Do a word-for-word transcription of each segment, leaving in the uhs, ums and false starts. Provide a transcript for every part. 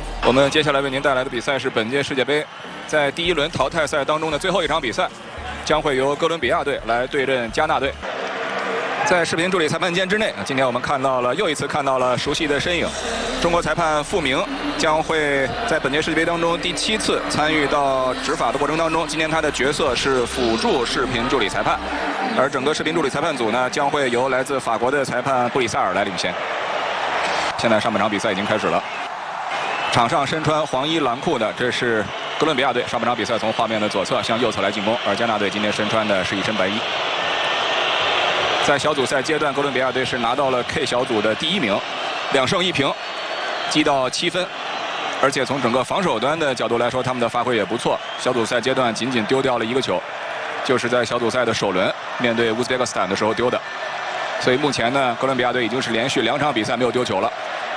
我们接下来为您带来的比赛是本届世界杯在第一轮淘汰赛当中的最后一场比赛，将会由哥伦比亚队来对阵加纳队。在视频助理裁判间之内，今天我们看到了又一次看到了熟悉的身影。中国裁判傅明将会在本届世界杯当中第七次参与到执法的过程当中，今天他的角色是辅助视频助理裁判，而整个视频助理裁判组呢，将会由来自法国的裁判布里萨尔来领先。现在上半场比赛已经开始了。 场上身穿黄衣蓝裤的，这是哥伦比亚队。上半场比赛从画面的左侧向右侧来进攻，而加纳队今天身穿的是一身白衣。在小组赛阶段，哥伦比亚队是拿到了 K 小组的第一名，两胜一平，积到七分。而且从整个防守端的角度来说，他们的发挥也不错。小组赛阶段仅仅丢掉了一个球，就是在小组赛的首轮面对乌兹别克斯坦的时候丢的。所以目前呢，哥伦比亚队已经是连续两场比赛没有丢球了。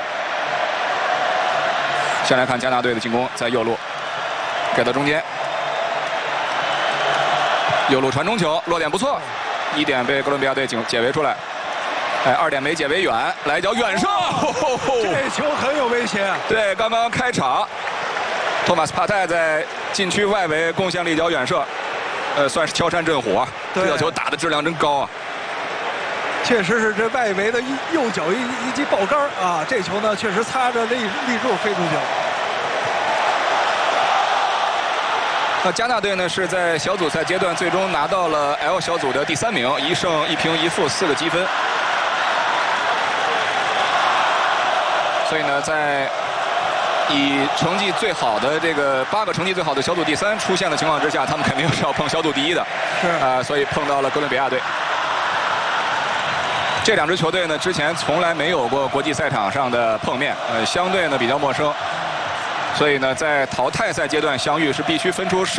先来看加纳队的进攻，在右路给到中间，右路传中球落点不错，一点被哥伦比亚队解解围出来，哎，二点没解围远，来一脚远射， 这球很有危险。 对，刚刚开场，托马斯帕泰在禁区外围贡献了一脚远射，呃，算是敲山震虎啊，这脚球打的质量真高啊。 确实是这外围的右脚一一记爆杆啊！这球呢，确实擦着立立柱飞出去了。 那加纳队呢是在小组赛阶段最终拿到了 L 小组的第三名，一胜一平一负四个积分。所以呢，在以成绩最好的这个八个成绩最好的小组第三出现的情况之下，他们肯定是要碰小组第一的。 是啊、 呃，所以碰到了哥伦比亚队。 这两支球队呢，之前从来没有过国际赛场上的碰面，呃，相对呢比较陌生，所以呢，在淘汰赛阶段相遇是必须分出胜。